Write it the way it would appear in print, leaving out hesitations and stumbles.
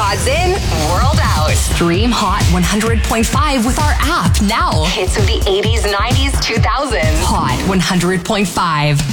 God's in, world out. Stream Hot 100.5 with our app now. Hits of the 80s, 90s, 2000s. Hot 100.5.